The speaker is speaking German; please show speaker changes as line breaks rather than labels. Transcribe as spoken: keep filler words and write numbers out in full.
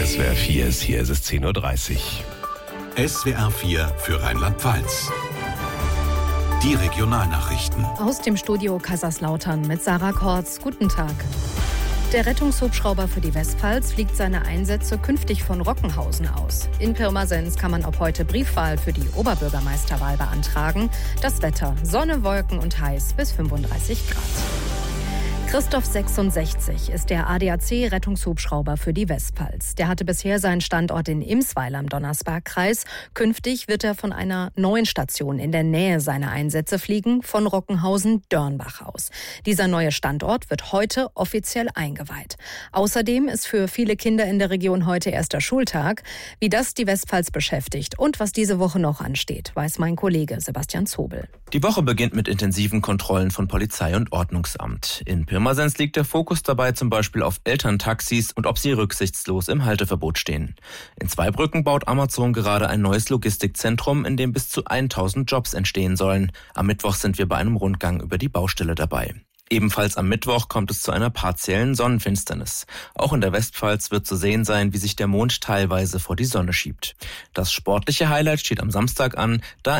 S W R vier ist hier, es ist zehn Uhr dreißig.
S W R vier für Rheinland-Pfalz. Die Regionalnachrichten.
Aus dem Studio Kaiserslautern mit Sarah Kortz. Guten Tag. Der Rettungshubschrauber für die Westpfalz fliegt seine Einsätze künftig von Rockenhausen aus. In Pirmasens kann man ab heute Briefwahl für die Oberbürgermeisterwahl beantragen. Das Wetter: Sonne, Wolken und heiß bis fünfunddreißig Grad. Christoph sechsundsechzig ist der A D A C-Rettungshubschrauber für die Westpfalz. Der hatte bisher seinen Standort in Imsweiler im Donnersbergkreis. Künftig wird er von einer neuen Station in der Nähe seiner Einsätze fliegen, von Rockenhausen-Dörnbach aus. Dieser neue Standort wird heute offiziell eingeweiht. Außerdem ist für viele Kinder in der Region heute erster Schultag. Wie das die Westpfalz beschäftigt und was diese Woche noch ansteht, weiß mein Kollege Sebastian Zobel.
Die Woche beginnt mit intensiven Kontrollen von Polizei und Ordnungsamt. In Pirmasens liegt der Fokus dabei zum Beispiel auf Elterntaxis und ob sie rücksichtslos im Halteverbot stehen. In Zweibrücken baut Amazon gerade ein neues Logistikzentrum, in dem bis zu tausend Jobs entstehen sollen. Am Mittwoch sind wir bei einem Rundgang über die Baustelle dabei. Ebenfalls am Mittwoch kommt es zu einer partiellen Sonnenfinsternis. Auch in der Westpfalz wird zu sehen sein, wie sich der Mond teilweise vor die Sonne schiebt. Das sportliche Highlight steht am Samstag an, da